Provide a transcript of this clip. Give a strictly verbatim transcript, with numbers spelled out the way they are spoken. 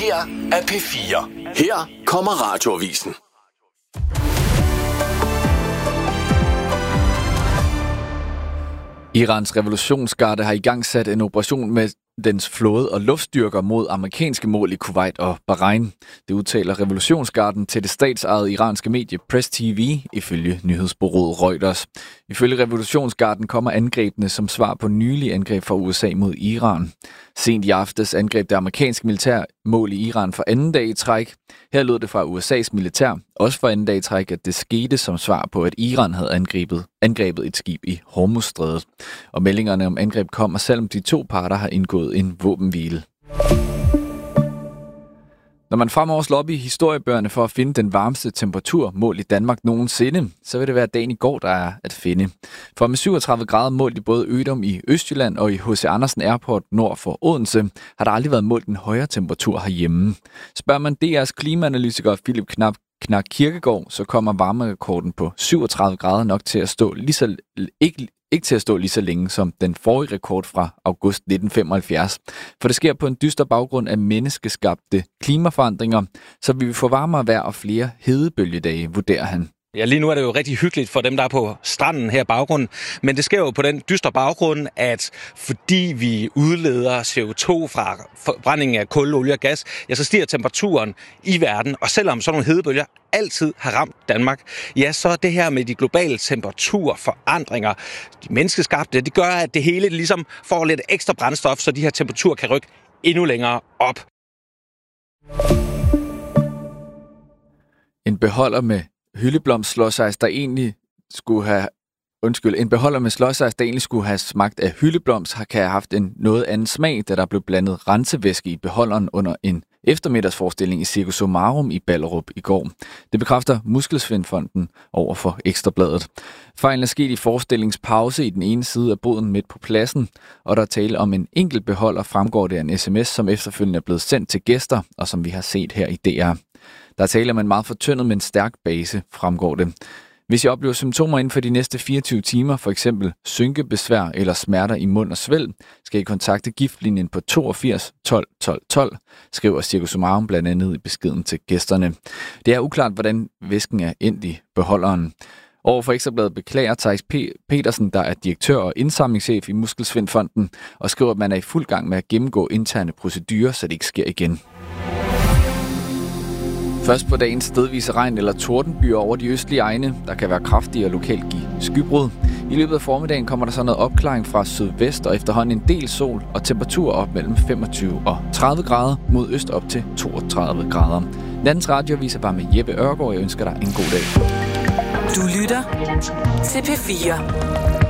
her er P fire. Her kommer Radioavisen. Irans revolutionsgarde har igangsat en operation med dens flåde og luftstyrker mod amerikanske mål i Kuwait og Bahrain. Det udtaler revolutionsgarden til det statsejede iranske medie Press T V ifølge nyhedsbureauet Reuters. Ifølge revolutionsgarden kommer angrebene som svar på nylige angreb fra U S A mod Iran. Sent i aftes angreb det amerikanske militær mål i Iran for anden dag i træk. Her lød det fra U S A's militær, også for anden dag i træk, at det skete som svar på, at Iran havde angrebet, angrebet et skib i Hormuzstrædet. Og meldingerne om angreb kommer, selvom de to parter har indgået en våbenhvile. Når man fremover slår op i historiebøgerne for at finde den varmeste temperatur målt i Danmark nogensinde, så vil det være dagen i går, der er at finde. For med syvogtredive grader målt i både Ødum i Østjylland og i H C Andersen Airport nord for Odense, har der aldrig været målt en højere temperatur herhjemme. Spørger man D R's klimaanalytiker Philip Knap Knak Kirkegaard, så kommer varmerekorden på syvogtredive grader nok til at stå lige så, ikke, ikke til at stå lige så længe som den forrige rekord fra august nitten femoghalvfjerds. For det sker på en dyster baggrund af menneskeskabte klimaforandringer, så vi vil få varmere vejr og flere hedebølgedage, vurderer han. Ja, lige nu er det jo rigtig hyggeligt for dem, der er på stranden her i baggrunden. Men det sker jo på den dystre baggrund, at fordi vi udleder C O to fra forbrændingen af kul, olie og gas, ja, så stiger temperaturen i verden. Og selvom sådan nogle hedebølger altid har ramt Danmark, ja, så er det her med de globale temperaturforandringer, de menneskeskabte, det gør, at det hele ligesom får lidt ekstra brændstof, så de her temperaturer kan rykke endnu længere op. En beholder med hyldeblomst slåsejs, der egentlig skulle have undskyld, en beholder med slåsejs, der egentlig skulle have smagt af hyldeblomst, kan have haft en noget anden smag, da der blev blandet rensevæske i beholderen under en eftermiddagsforestilling i Circus Somarum i Ballerup i går. Det bekræfter Muskelsvindfonden over for Ekstrabladet. Fejlen er sket i forestillingspause i den ene side af boden midt på pladsen, og der er tale om en enkelt beholder, fremgår det af en sms, som efterfølgende er blevet sendt til gæster, og som vi har set her i D R. Der er tale om en meget fortyndet, men stærk base, fremgår det. Hvis I oplever symptomer inden for de næste fireogtyve timer, for eksempel synkebesvær eller smerter i mund og svælg, skal I kontakte giftlinjen på toogfirs tolv tolv tolv, skriver Circus Somarum blandt andet i beskeden til gæsterne. Det er uklart, hvordan væsken er endt i beholderen. Overfor Ekstrabladet beklager Theis P- Petersen, der er direktør og indsamlingschef i Muskelsvindfonden, og skriver, at man er i fuld gang med at gennemgå interne procedurer, så det ikke sker igen. Først på dagen stedvise regn eller tordenbyer over de østlige egne, der kan være kraftige og lokalt give skybrud. I løbet af formiddagen kommer der så noget opklaring fra sydvest og efterhånden en del sol og temperaturer op mellem femogtyve og tredive grader mod øst op til toogtredive grader. Nattens radioavis er bare med Jeppe Ørgaard. Jeg ønsker dig en god dag. Du lytter til P fire.